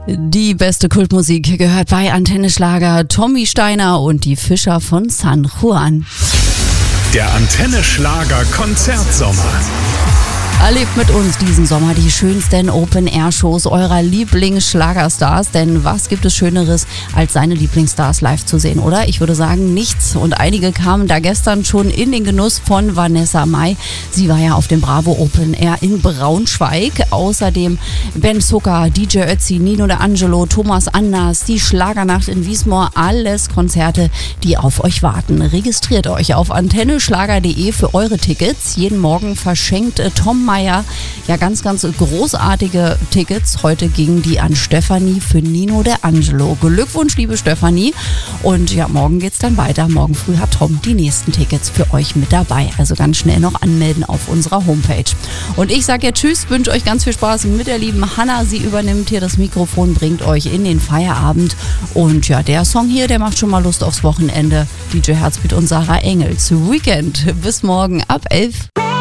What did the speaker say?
Die beste Kultmusik gehört bei Antenne Schlager, Tommy Steiner und die Fischer von San Juan. Der Antenne Schlager Konzertsommer. Erlebt mit uns diesen Sommer die schönsten Open-Air-Shows eurer Lieblingsschlagerstars. Denn was gibt es Schöneres, als seine Lieblingsstars live zu sehen, oder? Ich würde sagen, nichts. Und einige kamen da gestern schon in den Genuss von Vanessa Mai. Sie war ja auf dem Bravo Open Air in Braunschweig. Außerdem Ben Zucker, DJ Ötzi, Nino De Angelo, Thomas Anders, die Schlagernacht in Wiesmoor. Alles Konzerte, die auf euch warten. Registriert euch auf antenneschlager.de für eure Tickets. Jeden Morgen verschenkt Tom Meier ja ganz großartige Tickets. Heute gingen die an Stefanie für Nino De Angelo. Glückwunsch, liebe Stefanie. Und ja, morgen geht's dann weiter. Morgen früh hat Tom die nächsten Tickets für euch mit dabei. Also ganz schnell noch anmelden auf unserer Homepage. Und ich sage ja tschüss, wünsche euch ganz viel Spaß mit der lieben Hanna. Sie übernimmt hier das Mikrofon, bringt euch in den Feierabend. Und ja, der Song hier, der macht schon mal Lust aufs Wochenende. DJ Herzbeat und Sarah Engels. Weekend. Bis morgen ab 11.